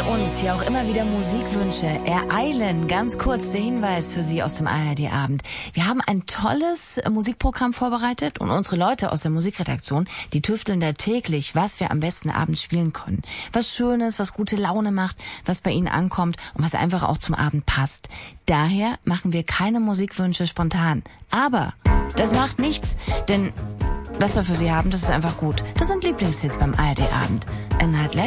uns ja auch immer wieder Musikwünsche ereilen. Ganz kurz der Hinweis für Sie aus dem ARD-Abend. Wir haben ein tolles Musikprogramm vorbereitet und unsere Leute aus der Musikredaktion, die tüfteln da täglich, was wir am besten abends spielen können. Was Schönes, was gute Laune macht, was bei Ihnen ankommt und was einfach auch zum Abend passt. Daher machen wir keine Musikwünsche spontan. Aber das macht nichts, denn was wir für Sie haben, das ist einfach gut. Das sind Lieblingshits beim ARD-Abend. A Night